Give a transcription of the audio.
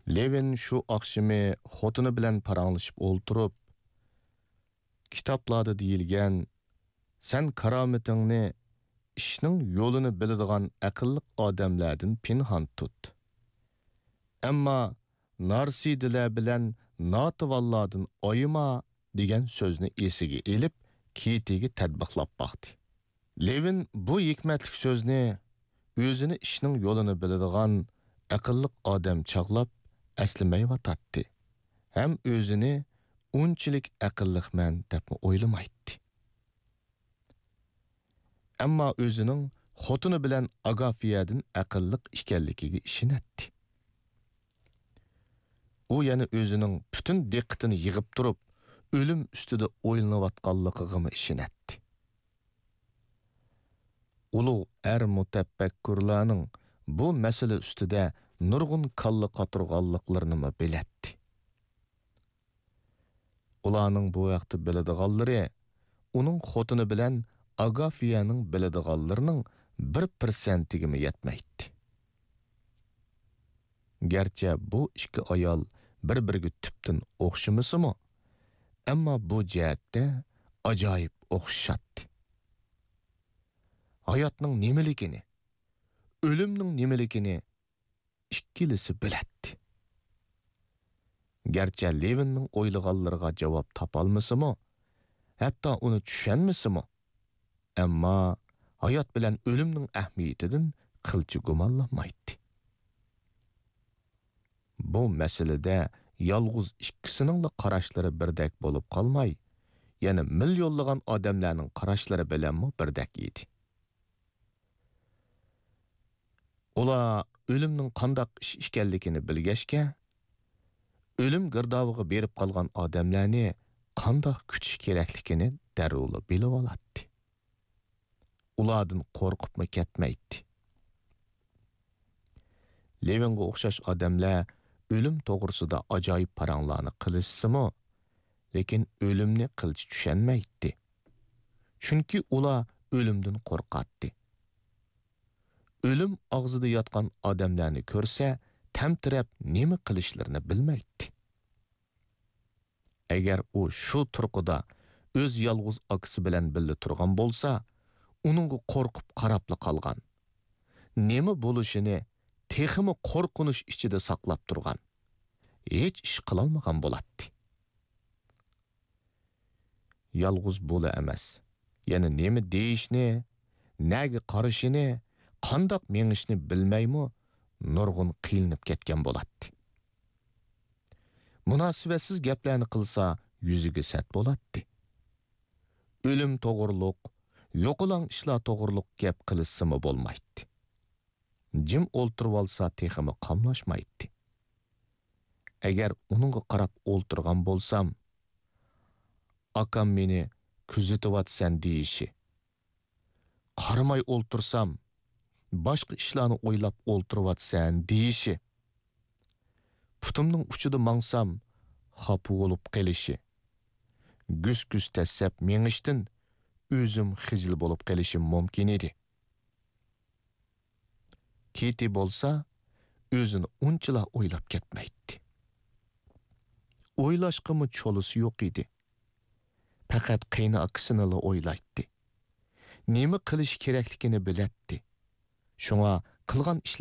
Levin shu oqshimi xotini bilan paranglashib o'ltirib, kitoblarda deyilgan sen karomatingni ishning yo'lini biladigan aqlli odamlardan pinhon tut. Ammo narsidilar bilan notivallardan oyima degan so'zni esiga elib, Kitiga tadbiqlab baqdi. Levin bu hikmatlik so'zni o'zini ishning yo'lini biladigan aqlli odam chaqlab aslimayvatdi. Ham o'zini unchalik aqlliqman deb o'ylamaydi. Ammo o'zining xotini bilan Agafiyadan aqlliq ekanligiga ishonadi. U yana o'zining butun diqqatini yig'ib turib, o'lim ustida o'ylanayotganligiga ishonadi. Ulug' mutafakkurlarning bu masala ustida nurg'un kalla qaturganliklarini biladi. Ularning bu vaqtda biladiganlari uning xotini bilan Agafiyaning biladiganlarining 1%iga yetmaydi. Gerçi bu ikki ayol bir-biriga tüptün o'xshamasimi, ammo bu jihatda ajoyib o'xshashadi. Hayotning nimaligini, o'limning nimaligini ikkilisi biladi. Gerçi Levinning o'ylaganlariga javob topolmasimi, hatto uni tushunmasimi, ammo hayot bilan o'limning ahamiyatidan qilchi gumonlanmaydi. Bu masalada yolg'iz ikkisining qarashlari birdek bo'lib qolmay, yana millionlagan odamlarning qarashlari bilanmi birdek edi. Ular o'limning qandoq ish ekanligini bilgachga, o'lim girdoviga berib qolgan odamlarni qandoq kutish kerakligini darrov bilib oladi. Ulardan qo'rqibmi ketmaydi. Levinga o'xshash odamlar o'lim to'g'risida ajoyib paranglarni qilishsimi, lekin o'limni qilchi tushunmaydi. Chunki ular o'limdan qo'rqadi. O'lim og'zida yotgan odamlarni ko'rsa, tamtirab nima qilishlarini bilmaydi. Agar u shu turqida o'z yolg'iz akisi bilan birga turgan bo'lsa, uningga qo'rqib qarabli qolgan. Nima bo'lishini texmi qo'rqinish ichida saqlab turgan. Hech ish qilolmagan bo'ladi. Yolg'iz bo'la emas. Yana nima deyishni, nega qarashini, qandoq mengishni bilmaymi, nurg'un qiynalib ketgan bo'ladi. Munosibatsiz gaplarni qilsa, yuziga sat bo'ladi. O'lim to'g'riliq, yo'qilan ishlar to'g'riliq gap qilishsimi bo'lmaydi. Jim o'ltirib olsa texmi qamlashmaydi. Agar uningga qarab o'ltirgan bo'lsam, akam meni kuzatayotsan deyishi. Qaramay o'ltirsam, boshqa ishlarni o'ylab o'ltirayotsan deyishi. Putumning uchida mangsam, xafa bo'lib qelishi. Guz-guz tasab mengishdan o'zim xijil bo'lib qelishim mumkin edi. Kiti bo'lsa, o'zini unchalar o'ylab ketmaydi. O'ylashqimi cho'lisi yo'q edi. Faqat qayni akisini o'ylaydi. Nima qilish kerakligini biladi. Shunga qilgan